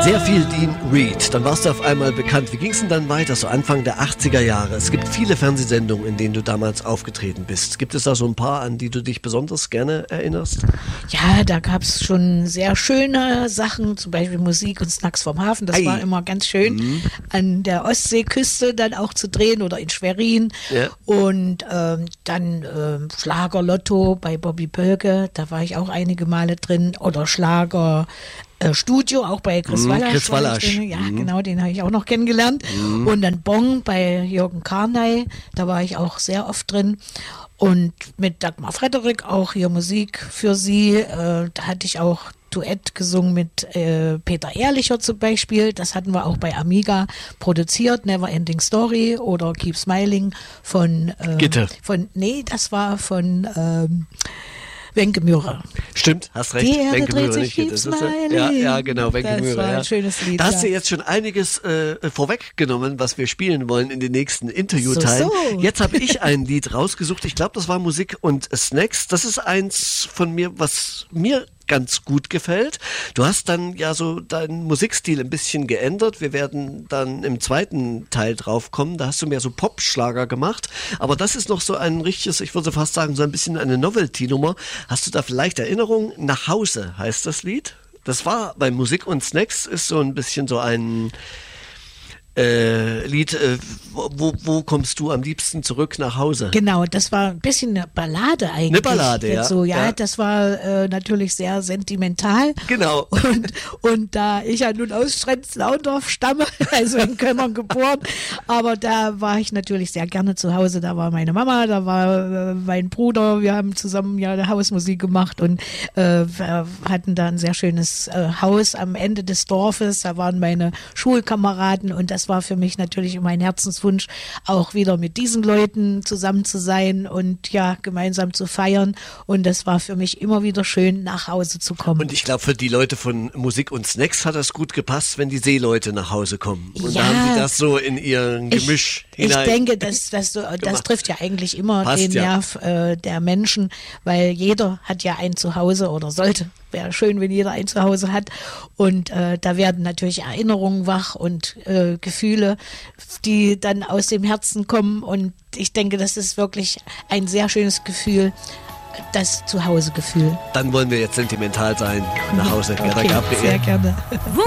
Sehr viel Dean Reed. Dann warst du auf einmal bekannt. Wie ging es denn dann weiter, so Anfang der 80er Jahre? Es gibt viele Fernsehsendungen, in denen du damals aufgetreten bist. Gibt es da so ein paar, an die du dich besonders gerne erinnerst? Ja, da gab es schon sehr schöne Sachen, zum Beispiel Musik und Snacks vom Hafen. Das war immer ganz schön, an der Ostseeküste dann auch zu drehen oder in Schwerin. Ja. Und dann Schlager Lotto bei Bobby Pölke, da war ich auch einige Male drin. Oder Schlager Studio, auch bei Chris Wallasch. Chris Wallasch. Ja, genau, den habe ich auch noch kennengelernt. Und dann Bong bei Jürgen Karnay, da war ich auch sehr oft drin. Und mit Dagmar Frederik auch hier Musik für sie. Da hatte ich auch Duett gesungen mit Peter Ehrlicher zum Beispiel. Das hatten wir auch bei Amiga produziert. Never Ending Story oder Keep Smiling von Gitte. Das war von Wenke Mührer. Stimmt, hast recht. Die Erde Wenke dreht Mührer, sich, nicht keep das smiling. Ja, genau, Wenke Mührer. Das war ein schönes Lied. Da hast du jetzt schon einiges vorweggenommen, was wir spielen wollen in den nächsten Interviewteilen. So. Jetzt habe ich ein Lied rausgesucht. Ich glaube, das war Musik und Snacks. Das ist eins von mir, was mir ganz gut gefällt. Du hast dann ja so deinen Musikstil ein bisschen geändert. Wir werden dann im zweiten Teil drauf kommen. Da hast du mehr so Popschlager gemacht. Aber das ist noch so ein richtiges, ich würde fast sagen, so ein bisschen eine Novelty-Nummer. Hast du da vielleicht Erinnerung? Nach Hause heißt das Lied. Das war bei Musik und Snacks, ist so ein bisschen so ein Lied, wo kommst du am liebsten zurück nach Hause? Genau, das war ein bisschen eine Ballade eigentlich. Eine Ballade, jetzt ja. So, ja. Das war natürlich sehr sentimental. Genau. Und da ich ja nun aus Strenz-Laundorf stamme, also in Kömmern geboren, aber da war ich natürlich sehr gerne zu Hause. Da war meine Mama, da war mein Bruder, wir haben zusammen ja eine Hausmusik gemacht und wir hatten da ein sehr schönes Haus am Ende des Dorfes. Da waren meine Schulkameraden und das war für mich natürlich mein Herzenswunsch, auch wieder mit diesen Leuten zusammen zu sein und ja, gemeinsam zu feiern. Und das war für mich immer wieder schön, nach Hause zu kommen. Und ich glaube, für die Leute von Musik und Snacks hat das gut gepasst, wenn die Seeleute nach Hause kommen. Und da haben sie das so in ihren Gemisch hinein. Ich denke, das trifft ja eigentlich immer den Nerv der Menschen, weil jeder hat ja ein Zuhause oder sollte. Wäre schön, wenn jeder ein Zuhause hat. Und da werden natürlich Erinnerungen wach und Gefühle, die dann aus dem Herzen kommen. Und ich denke, das ist wirklich ein sehr schönes Gefühl, das Zuhause-Gefühl. Dann wollen wir jetzt sentimental sein. Nach Hause. Okay, sehr gerne.